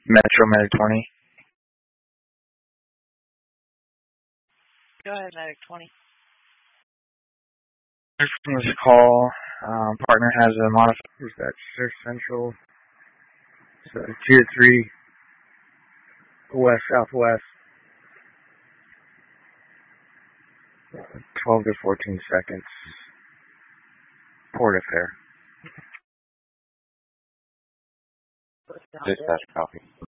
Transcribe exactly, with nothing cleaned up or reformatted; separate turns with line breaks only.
Metro Medic twenty.
Go ahead, Medic twenty.
There's a call. Um, partner has a modifier. Is that Surf Central? So tier three, west southwest. Twelve to fourteen seconds. Port affair.
Dispatch copy.